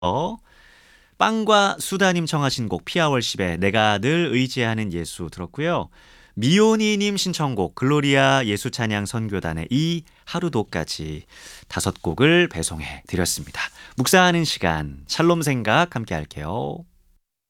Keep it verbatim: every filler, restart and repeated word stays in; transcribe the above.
어, 빵과 수다님 청하신 곡 피아월십의 내가 늘 의지하는 예수 들었고요. 미오니님 신청곡 글로리아 예수찬양 선교단의 이 하루도까지 다섯 곡을 배송해 드렸습니다. 묵상하는 시간 샬롬 생각 함께 할게요.